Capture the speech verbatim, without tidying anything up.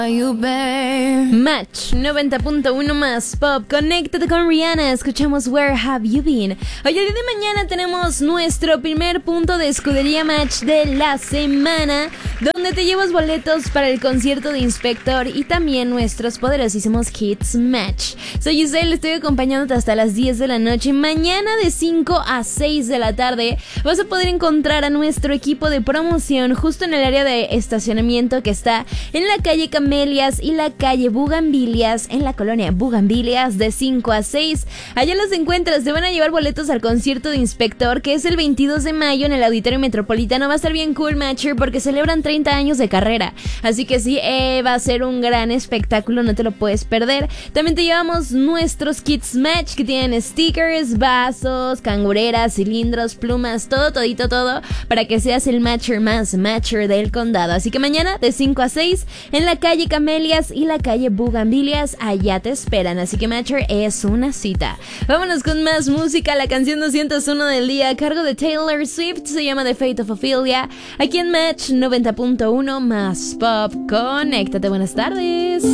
Match noventa punto uno más pop. Conéctate con Rihanna. Escuchamos Where Have You Been. Hoy, el día de mañana, tenemos nuestro primer punto de escudería match de la semana, donde te llevas boletos para el concierto de Inspector y también nuestros poderosísimos hits match. Soy Giselle, estoy acompañándote hasta las diez de la noche. Mañana de cinco a seis de la tarde vas a poder encontrar a nuestro equipo de promoción justo en el área de estacionamiento que está en la calle Camelias y la calle Bugambilias, en la colonia Bugambilias, de cinco a seis. Allá los encuentras, te van a llevar boletos al concierto de Inspector, que es el veintidós de mayo en el Auditorio Metropolitano. Va a estar bien cool, matcher, porque celebran treinta años de carrera, así que sí, eh, va a ser un gran espectáculo, no te lo puedes perder. También te llevamos nuestros kits match, que tienen stickers, vasos, cangureras, cilindros, plumas, todo, todito, todo, para que seas el matcher más matcher del condado. Así que mañana de cinco a seis en la calle Camelias y la calle Bugambilias, allá te esperan, así que matcher, es una cita. Vámonos con más música. La canción doscientos uno del día, a cargo de Taylor Swift, se llama The Fate of Ophelia, aquí en Match noventa punto uno más pop. Conéctate, buenas tardes.